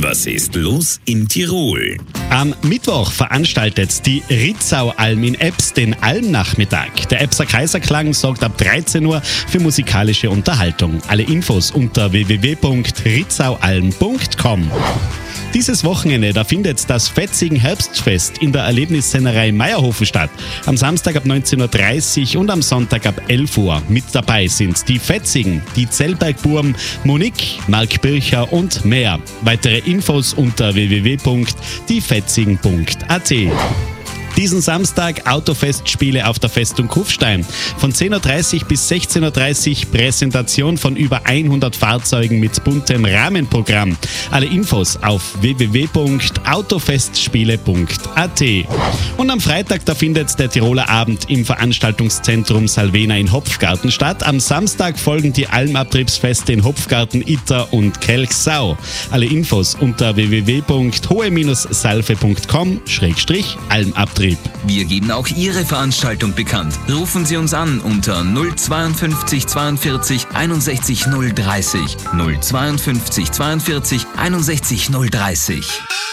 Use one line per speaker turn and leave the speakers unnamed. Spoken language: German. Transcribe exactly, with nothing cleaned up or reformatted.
Was ist los in Tirol?
Am Mittwoch veranstaltet die Ritzau-Alm in Ebbs den Almnachmittag. Der Ebbser Kaiserklang sorgt ab dreizehn Uhr für musikalische Unterhaltung. Alle Infos unter w w w punkt ritzaualm punkt com. Dieses Wochenende, da findet das Fetzigen Herbstfest in der Erlebnissennerei Meierhofen statt. Am Samstag ab neunzehn Uhr dreißig und am Sonntag ab elf Uhr. Mit dabei sind die Fetzigen, die Zellbergburm, Monique, Mark Bircher und mehr. Weitere Infos unter w w w punkt die fetzigen punkt a t. Diesen Samstag Autofestspiele auf der Festung Kufstein. Von zehn Uhr dreißig bis sechzehn Uhr dreißig Präsentation von über hundert Fahrzeugen mit buntem Rahmenprogramm. Alle Infos auf w w w punkt autofestspiele punkt a t. Und am Freitag, da findet der Tiroler Abend im Veranstaltungszentrum Salvena in Hopfgarten statt. Am Samstag folgen die Almabtriebsfeste in Hopfgarten, Itter und Kelchsau. Alle Infos unter w w w punkt hohe salve punkt com schrägstrich almabtrieb.
Wir geben auch Ihre Veranstaltung bekannt. Rufen Sie uns an unter null zweiundfünfzig zweiundvierzig einundsechzig null dreißig, null zweiundfünfzig zweiundvierzig einundsechzig null dreißig.